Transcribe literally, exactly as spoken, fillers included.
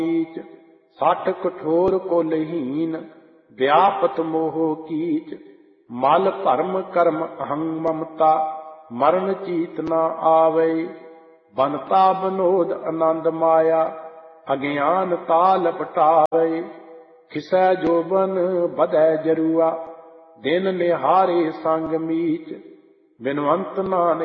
नीच सठ कठोर कुलहीन व्यापत मोह कीच मल भरम कर्म अहं ममता मरण चीत न आवे बनता बनोद आनंद माया अज्ञान ताल पटावे खिसै जोबन बधै जरुआ दिन निहारे संग मीच बिनवंत नानक